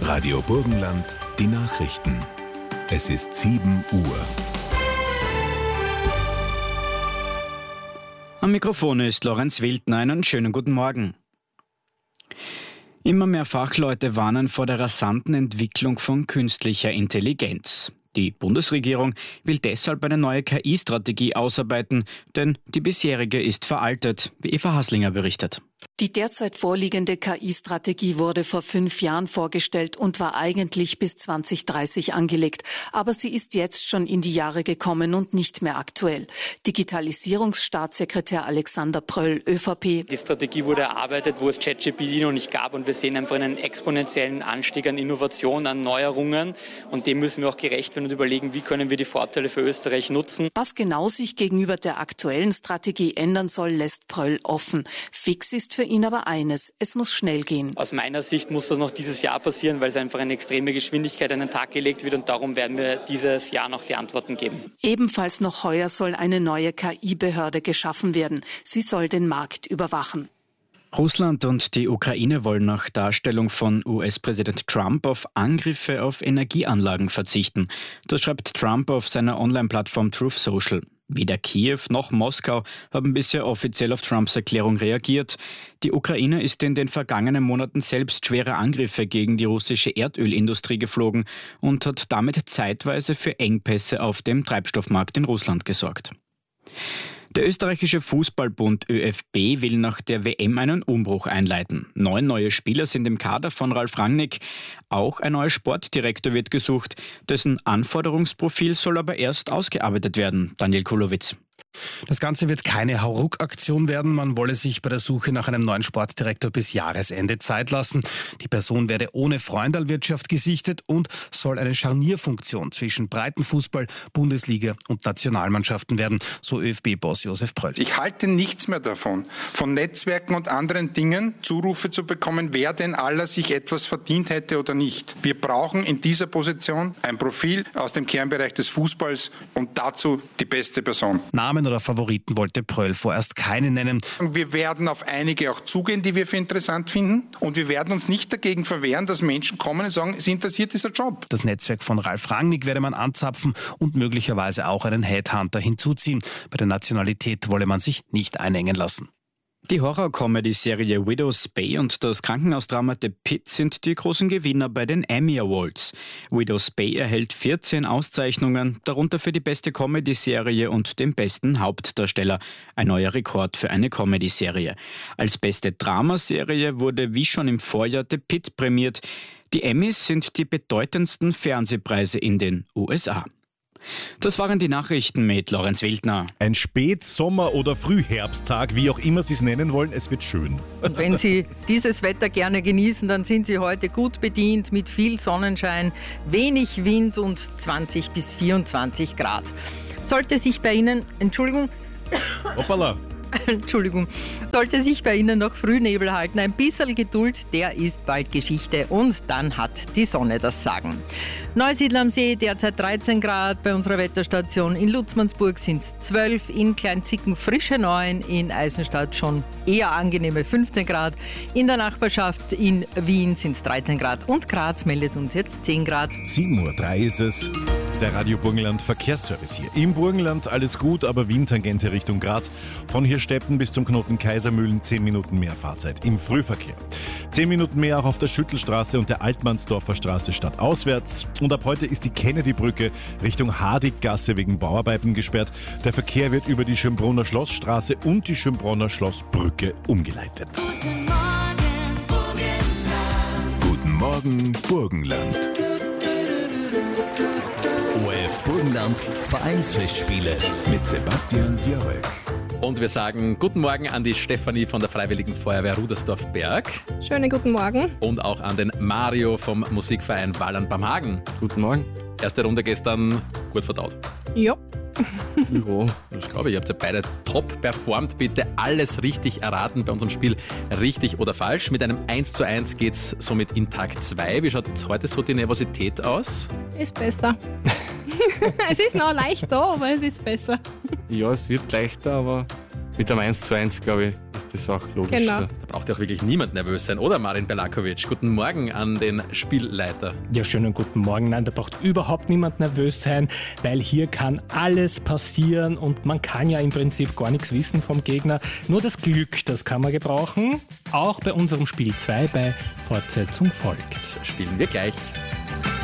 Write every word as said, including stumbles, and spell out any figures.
Radio Burgenland, die Nachrichten. Es ist sieben Uhr. Am Mikrofon ist Lorenz Wildner. Einen schönen guten Morgen. Immer mehr Fachleute warnen vor der rasanten Entwicklung von künstlicher Intelligenz. Die Bundesregierung will deshalb eine neue K I-Strategie ausarbeiten, denn die bisherige ist veraltet, wie Eva Haslinger berichtet. Die derzeit vorliegende K I-Strategie wurde vor fünf Jahren vorgestellt und war eigentlich bis zwanzig dreißig angelegt. Aber sie ist jetzt schon in die Jahre gekommen und nicht mehr aktuell. Digitalisierungsstaatssekretär Alexander Pröll, ÖVP. Die Strategie wurde erarbeitet, wo es ChatGPT noch nicht gab, und wir sehen einfach einen exponentiellen Anstieg an Innovation, an Neuerungen, und dem müssen wir auch gerecht werden und überlegen, wie können wir die Vorteile für Österreich nutzen. Was genau sich gegenüber der aktuellen Strategie ändern soll, lässt Pröll offen. Fix ist für ihn aber eines: Es muss schnell gehen. Aus meiner Sicht muss das noch dieses Jahr passieren, weil es einfach eine extreme Geschwindigkeit an den Tag gelegt wird, und darum werden wir dieses Jahr noch die Antworten geben. Ebenfalls noch heuer soll eine neue K I-Behörde geschaffen werden. Sie soll den Markt überwachen. Russland und die Ukraine wollen nach Darstellung von U S-Präsident Trump auf Angriffe auf Energieanlagen verzichten. Das schreibt Trump auf seiner Online-Plattform Truth Social. Weder Kiew noch Moskau haben bisher offiziell auf Trumps Erklärung reagiert. Die Ukraine ist in den vergangenen Monaten selbst schwere Angriffe gegen die russische Erdölindustrie geflogen und hat damit zeitweise für Engpässe auf dem Treibstoffmarkt in Russland gesorgt. Der österreichische Fußballbund ÖFB will nach der W M einen Umbruch einleiten. Neun neue Spieler sind im Kader von Ralf Rangnick. Auch ein neuer Sportdirektor wird gesucht. Dessen Anforderungsprofil soll aber erst ausgearbeitet werden. Daniel Kulowitz. Das Ganze wird keine Hauruck-Aktion werden. Man wolle sich bei der Suche nach einem neuen Sportdirektor bis Jahresende Zeit lassen. Die Person werde ohne Freundalwirtschaft gesichtet und soll eine Scharnierfunktion zwischen Breitenfußball, Bundesliga und Nationalmannschaften werden, so ÖFB-Boss Josef Pröll. Ich halte nichts mehr davon, von Netzwerken und anderen Dingen Zurufe zu bekommen, wer denn aller sich etwas verdient hätte oder nicht. Wir brauchen in dieser Position ein Profil aus dem Kernbereich des Fußballs und dazu die beste Person. Namen oder Favoriten wollte Pröll vorerst keine nennen. Wir werden auf einige auch zugehen, die wir für interessant finden, und wir werden uns nicht dagegen verwehren, dass Menschen kommen und sagen, es interessiert dieser Job. Das Netzwerk von Ralf Rangnick werde man anzapfen und möglicherweise auch einen Headhunter hinzuziehen. Bei der Nationalität wolle man sich nicht einengen lassen. Die Horror-Comedy-Serie Widow's Bay und das Krankenhausdrama The Pit sind die großen Gewinner bei den Emmy Awards. Widow's Bay erhält vierzehn Auszeichnungen, darunter für die beste Comedy-Serie und den besten Hauptdarsteller. Ein neuer Rekord für eine Comedy-Serie. Als beste Dramaserie wurde wie schon im Vorjahr The Pit prämiert. Die Emmys sind die bedeutendsten Fernsehpreise in den U S A. Das waren die Nachrichten mit Lorenz Wildner. Ein Spätsommer- oder Frühherbsttag, wie auch immer Sie es nennen wollen, es wird schön. Und wenn Sie dieses Wetter gerne genießen, dann sind Sie heute gut bedient mit viel Sonnenschein, wenig Wind und zwanzig bis vierundzwanzig Grad. Sollte sich bei Ihnen, Entschuldigung, Hoppala. Entschuldigung, sollte sich bei Ihnen noch Frühnebel halten, ein bisschen Geduld, der ist bald Geschichte, und dann hat die Sonne das Sagen. Neusiedl am See derzeit dreizehn Grad, bei unserer Wetterstation in Lutzmannsburg sind es zwölf, in Kleinzicken frische neun, in Eisenstadt schon eher angenehme fünfzehn Grad, in der Nachbarschaft in Wien sind es dreizehn Grad und Graz meldet uns jetzt zehn Grad. sieben Uhr drei ist es. Der Radio Burgenland Verkehrsservice hier. Im Burgenland alles gut, aber Wien-Tangente Richtung Graz. Von Hirstetten bis zum Knoten Kaisermühlen zehn Minuten mehr Fahrzeit im Frühverkehr. zehn Minuten mehr auch auf der Schüttelstraße und der Altmannsdorfer Straße stadtauswärts. Und ab heute ist die Kennedy-Brücke Richtung Hadiggasse wegen Bauarbeiten gesperrt. Der Verkehr wird über die Schönbrunner Schlossstraße und die Schönbrunner Schlossbrücke umgeleitet. Guten Morgen, Burgenland. Guten Morgen, Burgenland. O R F Burgenland Vereinsfestspiele mit Sebastian Jörek. Und wir sagen guten Morgen an die Stefanie von der Freiwilligen Feuerwehr Rudersdorf-Berg. Schönen guten Morgen. Und auch an den Mario vom Musikverein Wallern-Bamhagen. Guten Morgen. Erste Runde gestern gut verdaut. Ja. Ja, das glaube ich. Ihr habt ja beide top performt. Bitte alles richtig erraten bei unserem Spiel. Richtig oder falsch. Mit einem eins zu eins geht es somit in Tag zwei. Wie schaut heute so die Nervosität aus? Ist besser. Es ist noch leicht da, aber es ist besser. Ja, es wird leichter, aber mit einem eins zu eins, glaube ich, ist Das ist auch logisch. Genau. Da braucht ja auch wirklich niemand nervös sein, oder Marin Belakovic? Guten Morgen an den Spielleiter. Ja, schönen guten Morgen. Nein, da braucht überhaupt niemand nervös sein, weil hier kann alles passieren und man kann ja im Prinzip gar nichts wissen vom Gegner. Nur das Glück, das kann man gebrauchen. Auch bei unserem Spiel zwei bei Fortsetzung folgt. Das spielen wir gleich.